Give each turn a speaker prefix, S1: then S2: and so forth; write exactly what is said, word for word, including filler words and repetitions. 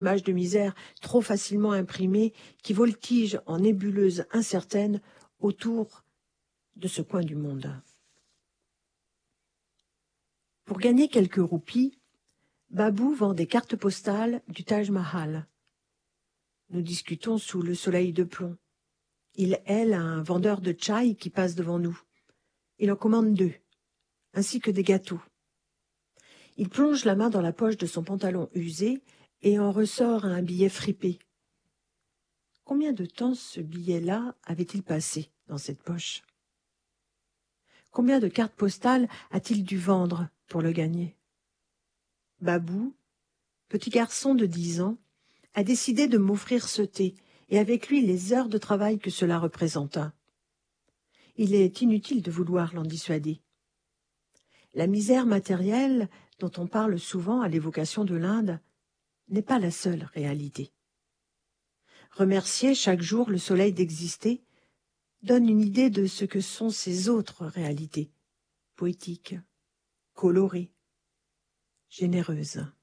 S1: image de misère trop facilement imprimée qui voltige en nébuleuse incertaine autour de ce coin du monde. Pour gagner quelques roupies, Babou vend des cartes postales du Taj Mahal. Nous discutons sous le soleil de plomb. Il aile un vendeur de tchaï qui passe devant nous. Il en commande deux, ainsi que des gâteaux. Il plonge la main dans la poche de son pantalon usé et en ressort un billet fripé. Combien de temps ce billet-là avait-il passé dans cette poche? Combien de cartes postales a-t-il dû vendre pour le gagner? Babou, petit garçon de dix ans, a décidé de m'offrir ce thé, et avec lui les heures de travail que cela représenta. Il est inutile de vouloir l'en dissuader. La misère matérielle dont on parle souvent à l'évocation de l'Inde n'est pas la seule réalité. Remercier chaque jour le soleil d'exister donne une idée de ce que sont ces autres réalités, poétiques, colorées, généreuses.